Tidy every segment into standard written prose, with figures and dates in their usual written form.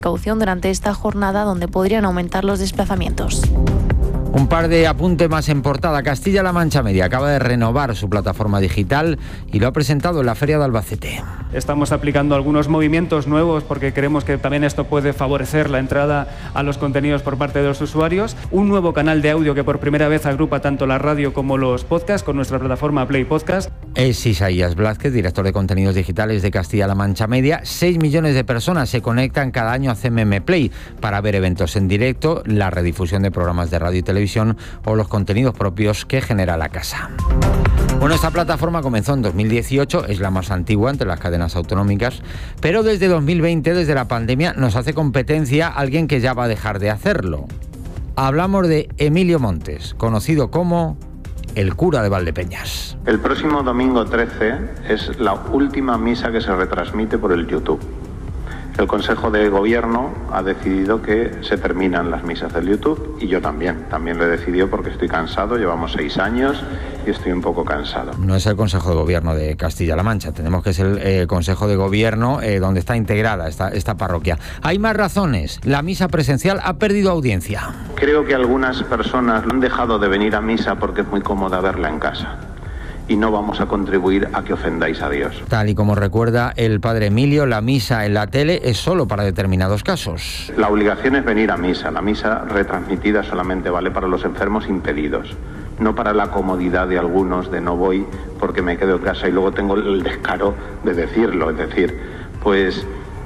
Precaución durante esta jornada donde podrían aumentar los desplazamientos. Un par de apuntes más en portada. Castilla-La Mancha Media acaba de renovar su plataforma digital y lo ha presentado en la Feria de Albacete. Estamos aplicando algunos movimientos nuevos porque creemos que también esto puede favorecer la entrada a los contenidos por parte de los usuarios. Un nuevo canal de audio que por primera vez agrupa tanto la radio como los podcasts con nuestra plataforma Play Podcast. Es Isaías Blázquez, director de contenidos digitales de Castilla-La Mancha Media. 6 millones de personas se conectan cada año a CMM Play para ver eventos en directo, la redifusión de programas de radio y televisión o los contenidos propios que genera la casa. Bueno, esta plataforma comenzó en 2018, es la más antigua entre las cadenas autonómicas, pero desde 2020, desde la pandemia, nos hace competencia alguien que ya va a dejar de hacerlo. Hablamos de Emilio Montes, conocido como el cura de Valdepeñas. El próximo domingo 13 es la última misa que se retransmite por el YouTube. El Consejo de Gobierno ha decidido que se terminan las misas del YouTube y yo también lo he decidido porque estoy cansado, llevamos 6 años y estoy un poco cansado. No es el Consejo de Gobierno de Castilla-La Mancha, tenemos que es el Consejo de Gobierno donde está integrada esta parroquia. Hay más razones, la misa presencial ha perdido audiencia. Creo que algunas personas han dejado de venir a misa porque es muy cómoda verla en casa. Y no vamos a contribuir a que ofendáis a Dios. Tal y como recuerda el padre Emilio, la misa en la tele es solo para determinados casos. La obligación es venir a misa. La misa retransmitida solamente vale para los enfermos impedidos, no para la comodidad de algunos de no voy porque me quedo en casa y luego tengo el descaro de decirlo. Es decir, pues,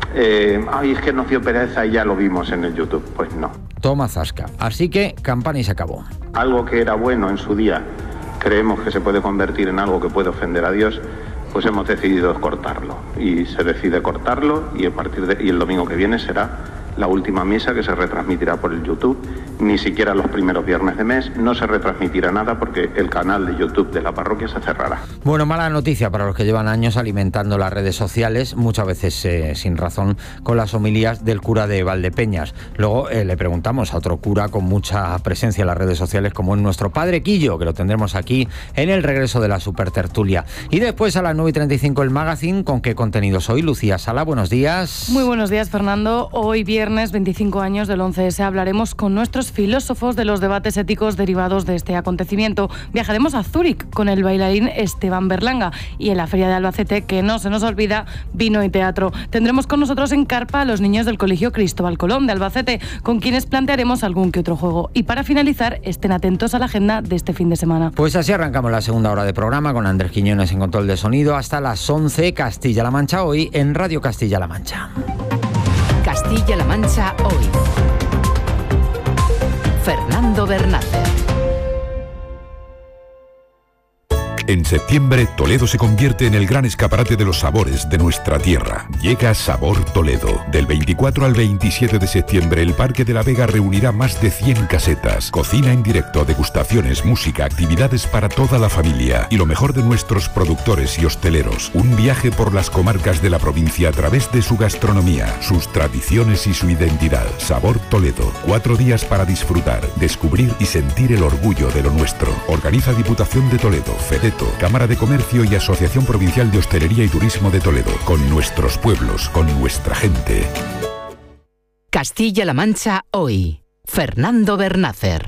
es que nos dio pereza y ya lo vimos en el YouTube. Pues no. Toma zasca. Así que campana y se acabó. Algo que era bueno en su día, creemos que se puede convertir en algo que puede ofender a Dios, pues hemos decidido cortarlo. Y se decide cortarlo y el domingo que viene será la última misa que se retransmitirá por el YouTube. Ni siquiera los primeros viernes de mes no se retransmitirá nada porque el canal de YouTube de la parroquia se cerrará. Bueno, mala noticia para los que llevan años alimentando las redes sociales, muchas veces sin razón, con las homilías del cura de Valdepeñas. Luego le preguntamos a otro cura con mucha presencia en las redes sociales, como es nuestro padre Quillo, que lo tendremos aquí en el regreso de la supertertulia. Y después a las 9:35 el Magazine. ¿Con qué contenidos hoy? Lucía Sala, buenos días. Muy buenos días, Fernando. Hoy viernes 25 años del 11S hablaremos con nuestros filósofos de los debates éticos derivados de este acontecimiento. Viajaremos a Zúrich con el bailarín Esteban Berlanga y en la Feria de Albacete, que no se nos olvida, vino y teatro. Tendremos con nosotros en carpa a los niños del Colegio Cristóbal Colón de Albacete, con quienes plantearemos algún que otro juego. Y para finalizar, estén atentos a la agenda de este fin de semana. Pues así arrancamos la segunda hora de programa con Andrés Quiñones en control de sonido hasta las 11, Castilla-La Mancha hoy en Radio Castilla-La Mancha. Castilla-La Mancha hoy. Fernando Bernácer. En septiembre, Toledo se convierte en el gran escaparate de los sabores de nuestra tierra. Llega Sabor Toledo. Del 24 al 27 de septiembre, el Parque de la Vega reunirá más de 100 casetas. Cocina en directo, degustaciones, música, actividades para toda la familia. Y lo mejor de nuestros productores y hosteleros. Un viaje por las comarcas de la provincia a través de su gastronomía, sus tradiciones y su identidad. Sabor Toledo. 4 días para disfrutar, descubrir y sentir el orgullo de lo nuestro. Organiza Diputación de Toledo, FEDETO, Cámara de Comercio y Asociación Provincial de Hostelería y Turismo de Toledo. Con nuestros pueblos, con nuestra gente. Castilla-La Mancha hoy. Fernando Bernácer.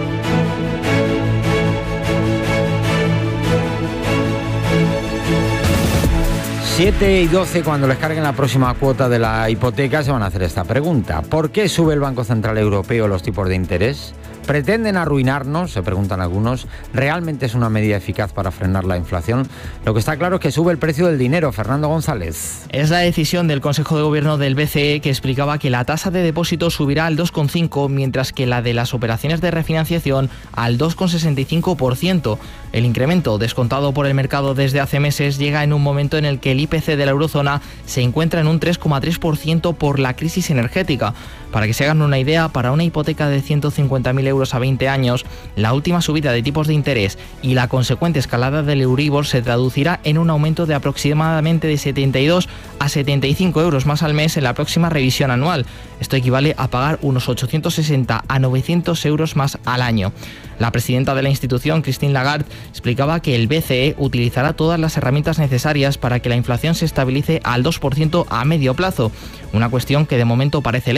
7:12, cuando les carguen la próxima cuota de la hipoteca, se van a hacer esta pregunta. ¿Por qué sube el Banco Central Europeo los tipos de interés? ¿Pretenden arruinarnos?, se preguntan algunos. ¿Realmente es una medida eficaz para frenar la inflación? Lo que está claro es que sube el precio del dinero. Fernando González. Es la decisión del Consejo de Gobierno del BCE, que explicaba que la tasa de depósito subirá al 2,5%, mientras que la de las operaciones de refinanciación al 2,65%. El incremento, descontado por el mercado desde hace meses, llega en un momento en el que el IPC de la eurozona se encuentra en un 3,3% por la crisis energética. Para que se hagan una idea, para una hipoteca de 150.000 euros a 20 años, la última subida de tipos de interés y la consecuente escalada del Euribor se traducirá en un aumento de aproximadamente de 72 a 75 euros más al mes en la próxima revisión anual. Esto equivale a pagar unos 860 a 900 euros más al año. La presidenta de la institución, Christine Lagarde, explicaba que el BCE utilizará todas las herramientas necesarias para que la inflación se estabilice al 2% a medio plazo, una cuestión que de momento parece